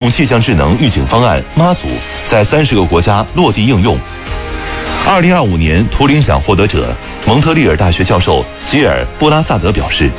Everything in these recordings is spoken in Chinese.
动气象智能预警方案妈祖在30个国家落地应用。2025年图灵奖获得者蒙特利尔大学教授吉尔·布拉萨德表示，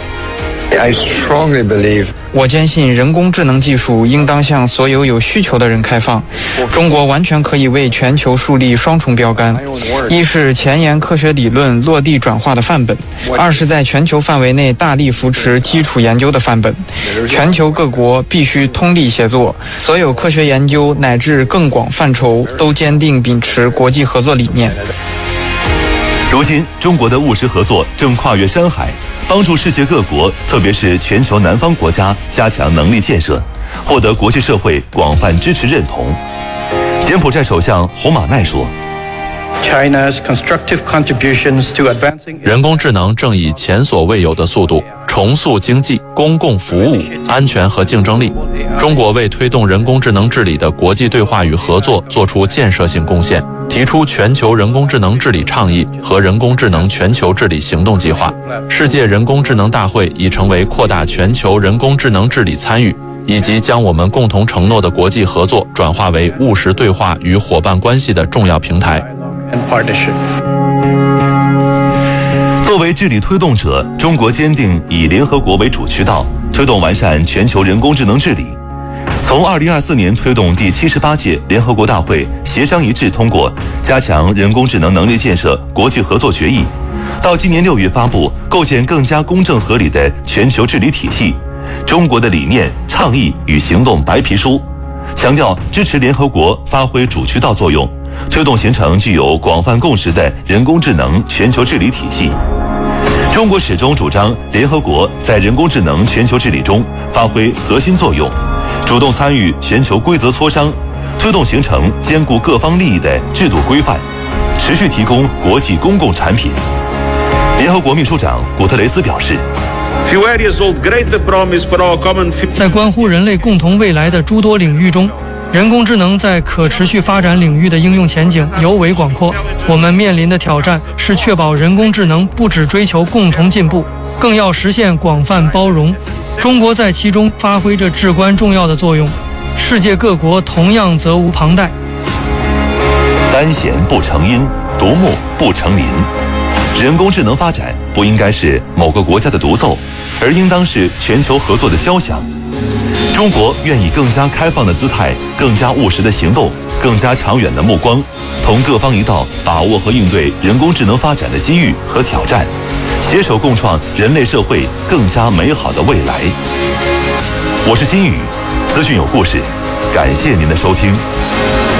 我坚信人工智能技术应当向所有有需求的人开放。中国完全可以为全球树立双重标杆：一是前沿科学理论落地转化的范本，二是在全球范围内大力扶持基础研究的范本。全球各国必须通力协作，所有科学研究乃至更广范畴都坚定秉持国际合作理念。 如今，中国的务实合作正跨越山海，帮助世界各国，特别是全球南方国家加强能力建设，获得国际社会广泛支持认同。柬埔寨首相洪马奈说， 人工智能正以前所未有的速度重塑经济、公共服务、安全和竞争力。中国为推动人工智能治理的国际对话与合作做出建设性贡献，提出全球人工智能治理倡议和人工智能全球治理行动计划。世界人工智能大会已成为扩大全球人工智能治理参与，以及将我们共同承诺的国际合作转化为务实对话与伙伴关系的重要平台。 作为治理推动者，中国坚定以联合国为主渠道，推动完善全球人工智能治理。从2024年推动第78届联合国大会协商一致通过加强人工智能能力建设国际合作决议，到今年6月发布构建更加公正合理的全球治理体系，中国的理念、倡议与行动白皮书，强调支持联合国发挥主渠道作用，推动形成具有广泛共识的人工智能全球治理体系。中国始终主张联合国在人工智能全球治理中发挥核心作用，主动参与全球规则磋商，推动形成兼顾各方利益的制度规范，持续提供国际公共产品。联合国秘书长古特雷斯表示， 在关乎人类共同未来的诸多领域中，人工智能在可持续发展领域的应用前景尤为广阔。我们面临的挑战是确保人工智能不只追求共同进步，更要实现广泛包容。中国在其中发挥着至关重要的作用，世界各国同样责无旁贷。 单弦不成音，独木不成林。人工智能发展不应该是某个国家的独奏，而应当是全球合作的交响。中国愿以更加开放的姿态、更加务实的行动、更加长远的目光，同各方一道把握和应对人工智能发展的机遇和挑战，携手共创人类社会更加美好的未来。我是新宇，资讯有故事，感谢您的收听。